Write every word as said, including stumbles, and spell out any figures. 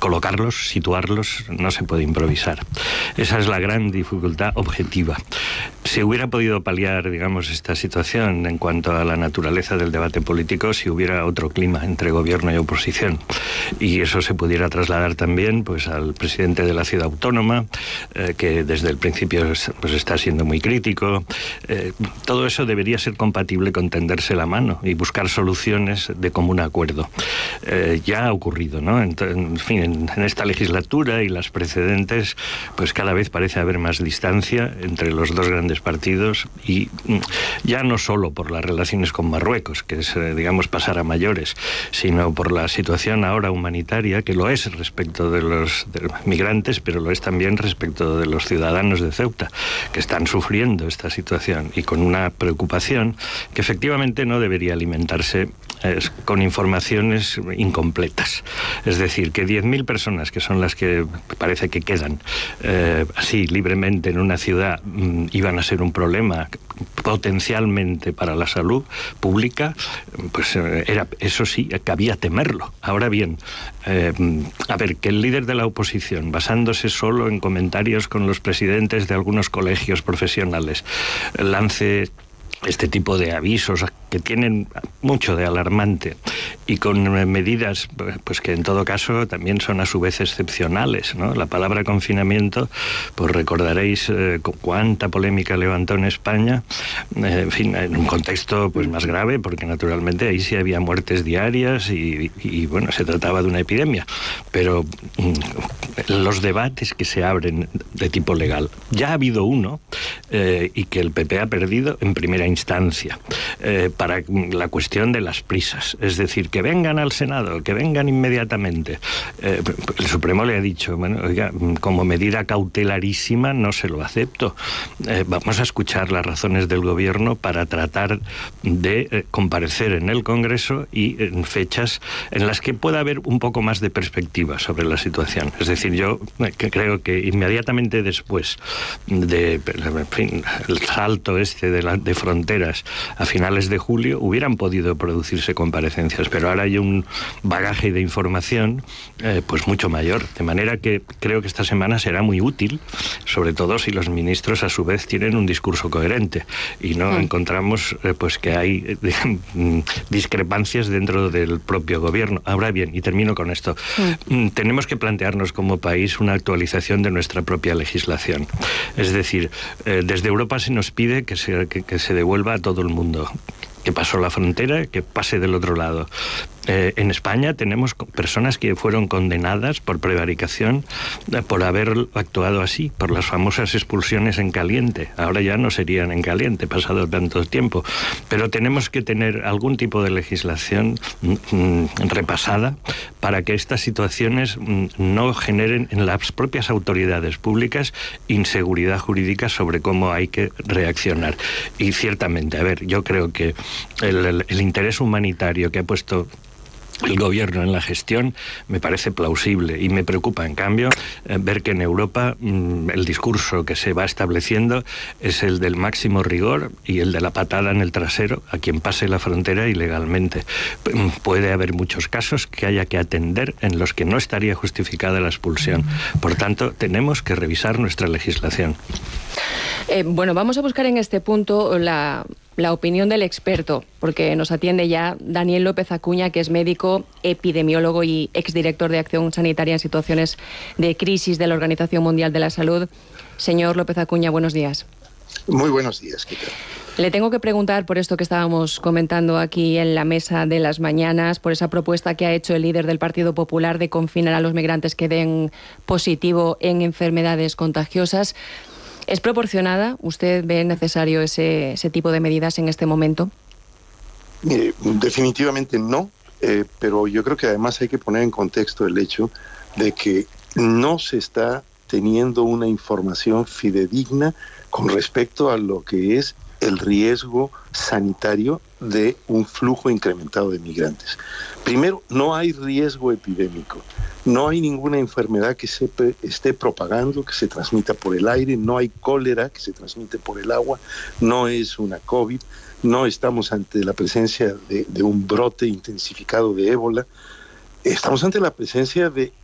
colocarlos, situarlos, no se puede improvisar. Esa es la gran dificultad objetiva. Se hubiera podido paliar, digamos, esta situación en cuanto a la naturaleza del debate político si hubiera otro clima entre gobierno y oposición. Y eso se pudiera trasladar también pues al presidente de la ciudad autónoma, eh, que desde el principio pues está siendo muy crítico. Eh, todo eso debería ser compatible con tenderse la mano y buscar soluciones de común acuerdo. Eh, ya ha ocurrido, ¿no? En, en fin, en, en esta legislatura y las precedentes, pues cada vez parece haber más distancia entre los dos grandes partidos, y ya no solo por las relaciones con Marruecos, que es, eh, digamos, pasar a mayores, sino por la situación ahora humanitaria, que lo es respecto de los, de los migrantes, pero lo es también respecto de los ciudadanos de Ceuta, que están sufriendo esta situación y con una preocupación que efectivamente no debería alimentarse eh, con informaciones incompletas. Es decir, que diez mil personas, que son las que parece que quedan eh, así libremente en una ciudad, mm, iban a ser un problema potencialmente para la salud pública, pues eh, era, eso sí, cabía temerlo. Ahora bien, eh, a ver, que el líder de la oposición, basándose solo en comentarios con los presidentes de algunos colegios profesionales, lance este tipo de avisos que tienen mucho de alarmante y con medidas pues que en todo caso también son a su vez excepcionales, ¿no? La palabra confinamiento, pues recordaréis eh, cuánta polémica levantó en España, eh, en fin, en un contexto pues más grave, porque naturalmente ahí sí había muertes diarias y, y bueno, se trataba de una epidemia, pero mm, los debates que se abren de tipo legal, ya ha habido uno eh, y que el P P ha perdido en primera instancia, eh, para la cuestión de las prisas, es decir, que vengan al Senado, que vengan inmediatamente. Eh, el Supremo le ha dicho, bueno, oiga, como medida cautelarísima no se lo acepto. Eh, vamos a escuchar las razones del gobierno para tratar de eh, comparecer en el Congreso y en fechas en las que pueda haber un poco más de perspectiva sobre la situación. Es decir, yo eh, que creo que inmediatamente después de, en fin, el salto este de, la, de fronteras a finales de julio hubieran podido producirse comparecencias, pero ahora hay un bagaje de información eh, pues mucho mayor, de manera que creo que esta semana será muy útil, sobre todo si los ministros a su vez tienen un discurso coherente y no mm. encontramos eh, pues que hay eh, discrepancias dentro del propio gobierno. Ahora bien, y termino con esto, mm. tenemos que plantearnos como país una actualización de nuestra propia legislación. Es decir, eh, desde Europa se nos pide que se, que, que se devuelva a todo el mundo, que pasó la frontera, que pase del otro lado. Eh, en España tenemos personas que fueron condenadas por prevaricación eh, por haber actuado así, por las famosas expulsiones en caliente. Ahora ya no serían en caliente, pasado tanto tiempo. Pero tenemos que tener algún tipo de legislación mm, repasada para que estas situaciones mm, no generen en las propias autoridades públicas inseguridad jurídica sobre cómo hay que reaccionar. Y ciertamente, a ver, yo creo que el, el, el interés humanitario que ha puesto el gobierno en la gestión me parece plausible y me preocupa, en cambio, eh, ver que en Europa mmm, el discurso que se va estableciendo es el del máximo rigor y el de la patada en el trasero a quien pase la frontera ilegalmente. P puede haber muchos casos que haya que atender en los que no estaría justificada la expulsión. Por tanto, tenemos que revisar nuestra legislación. Eh, bueno, vamos a buscar en este punto la... la opinión del experto, porque nos atiende ya Daniel López Acuña, que es médico, epidemiólogo y exdirector de Acción Sanitaria en Situaciones de Crisis de la Organización Mundial de la Salud. Señor López Acuña, buenos días. Muy buenos días, ¿qué tal? Le tengo que preguntar por esto que estábamos comentando aquí en la mesa de las mañanas, por esa propuesta que ha hecho el líder del Partido Popular de confinar a los migrantes que den positivo en enfermedades contagiosas. ¿Es proporcionada? ¿Usted ve necesario ese, ese tipo de medidas en este momento? Mire, definitivamente no, eh, pero yo creo que además hay que poner en contexto el hecho de que no se está teniendo una información fidedigna con respecto a lo que es el riesgo sanitario de un flujo incrementado de migrantes. Primero, no hay riesgo epidémico. No hay ninguna enfermedad que se esté propagando, que se transmita por el aire, no hay cólera que se transmite por el agua, no es una COVID, no estamos ante la presencia de, de un brote intensificado de ébola, estamos ante la presencia de